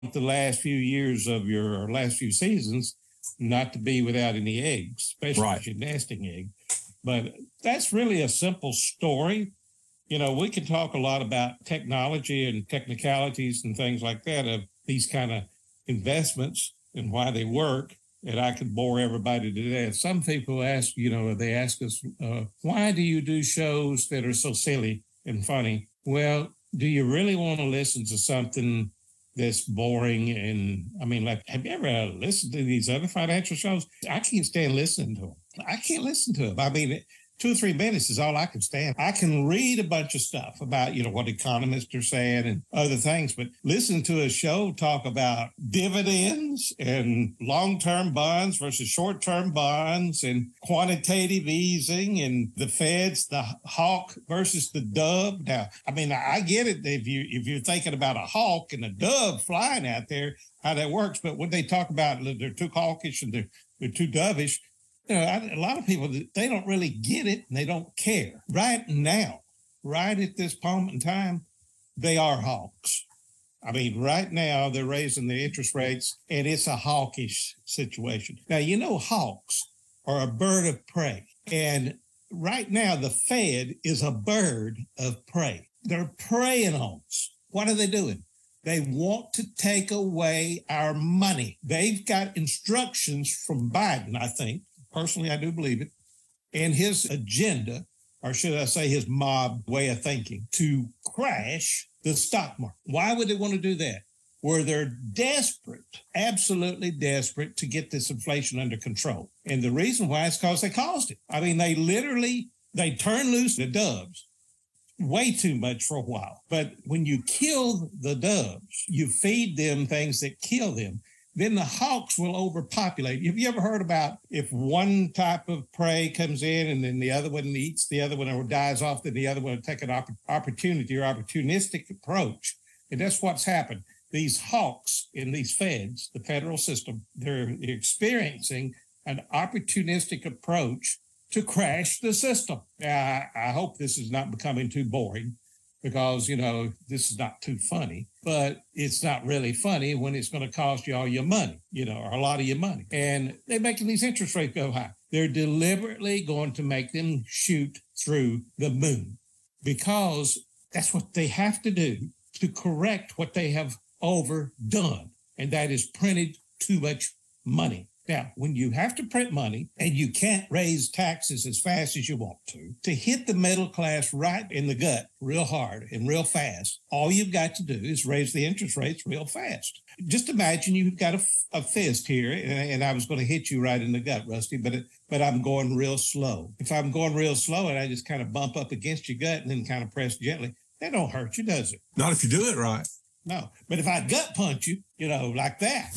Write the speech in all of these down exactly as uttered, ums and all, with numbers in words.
the last few years of your or last few seasons not to be without any eggs, especially right. if you're nesting egg. But that's really a simple story. You know, we can talk a lot about technology and technicalities and things like that of these kind of investments and why they work. And I could bore everybody to death. Some people ask, you know, they ask us, uh, why do you do shows that are so silly and funny? Well, do you really want to listen to something that's boring? And I mean, like, have you ever listened to these other financial shows? I can't stand listening to them. I can't listen to them. I mean, two or three minutes is all I can stand. I can read a bunch of stuff about, you know, what economists are saying and other things, but listen to a show talk about dividends and long-term bonds versus short-term bonds and quantitative easing and the Feds, the hawk versus the dove. Now, I mean, I get it if you if you're thinking about a hawk and a dove flying out there, how that works. But when they talk about they're too hawkish and they're, they're too dovish, you know, I, a lot of people, they don't really get it and they don't care. Right now, right at this moment in time, they are hawks. I mean, right now, they're raising the interest rates and it's a hawkish situation. Now, you know, hawks are a bird of prey. And right now, the Fed is a bird of prey. They're preying on us. What are they doing? They want to take away our money. They've got instructions from Biden, I think. Personally, I do believe it, and his agenda, or should I say his mob way of thinking, to crash the stock market. Why would they want to do that? Where they're desperate, absolutely desperate to get this inflation under control. And the reason why is because they caused it. I mean, they literally, they turn loose the doves way too much for a while. But when you kill the doves, you feed them things that kill them. Then the hawks will overpopulate. Have you ever heard about if one type of prey comes in and then the other one eats the other one or dies off, then the other one will take an opp- opportunity or opportunistic approach? And that's what's happened. These hawks in these feds, the federal system, they're experiencing an opportunistic approach to crash the system. Now, I, I hope this is not becoming too boring, because, you know, this is not too funny, but it's not really funny when it's going to cost you all your money, you know, or a lot of your money. And they're making these interest rates go high. They're deliberately going to make them shoot through the moon, because that's what they have to do to correct what they have overdone. And that is printed too much money. Now, when you have to print money and you can't raise taxes as fast as you want to, to hit the middle class right in the gut real hard and real fast, all you've got to do is raise the interest rates real fast. Just imagine you've got a, a fist here, and, and I was going to hit you right in the gut, Rusty, but it, but I'm going real slow. If I'm going real slow and I just kind of bump up against your gut and then kind of press gently, that don't hurt you, does it? Not if you do it right. No, but if I gut punch you, you know, like that,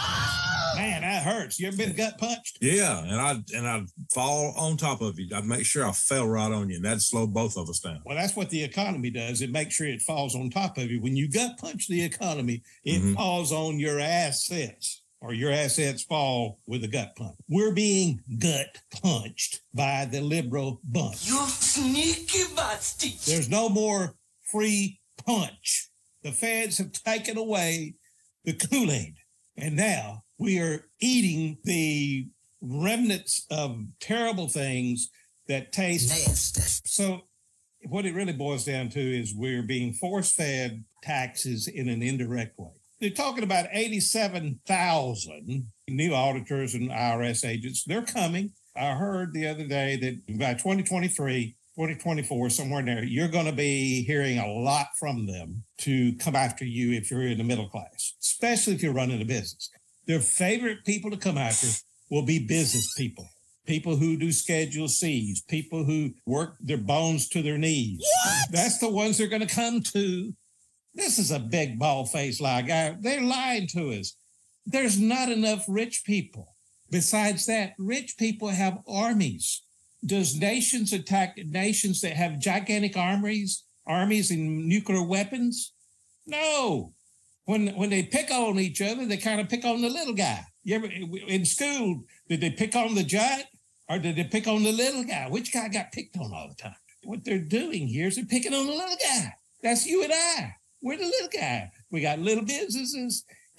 man, that hurts. You ever been gut punched? Yeah, and I and I'd fall on top of you. I'd make sure I fell right on you, and that'd slow both of us down. Well, that's what the economy does. It makes sure it falls on top of you. When you gut punch the economy, it mm-hmm. falls on your assets, or your assets fall with a gut punch. We're being gut punched by the liberal bunch. You sneaky bastard. There's no more free punch. The feds have taken away the Kool-Aid, and now we are eating the remnants of terrible things that taste nasty. So what it really boils down to is we're being force-fed taxes in an indirect way. They're talking about eighty-seven thousand new auditors and I R S agents. They're coming. I heard the other day that by twenty twenty-three, twenty twenty-four, somewhere in there, you're going to be hearing a lot from them to come after you if you're in the middle class, especially if you're running a business. Their favorite people to come after will be business people, people who do Schedule C's, people who work their bones to their knees. What? That's the ones they're going to come to. This is a big bald-faced lie, guy. They're lying to us. There's not enough rich people. Besides that, rich people have armies. Does nations attack nations that have gigantic armies, armies and nuclear weapons? No. When when they pick on each other, they kind of pick on the little guy. You ever in school, did they pick on the giant or did they pick on the little guy? Which guy got picked on all the time? What they're doing here is they're picking on the little guy. That's you and I. We're the little guy. We got little businesses